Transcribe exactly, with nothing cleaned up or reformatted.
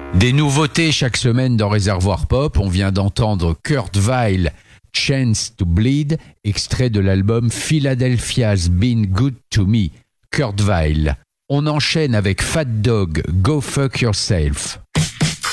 Des nouveautés chaque semaine dans Réservoir Pop. On vient d'entendre Kurt Weill, Chance to Bleed, extrait de l'album Philadelphia's Been Good to Me. Kurt Weill. On enchaîne avec Fat Dog, Go Fuck Yourself.